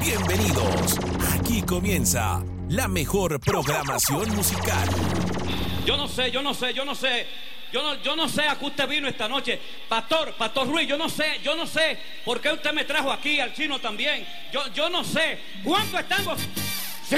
Bienvenidos. Aquí comienza la mejor programación musical. Yo no sé a qué usted vino esta noche. Pastor Ruiz, yo no sé por qué usted me trajo aquí, al chino también. Yo no sé. ¿Cuánto estamos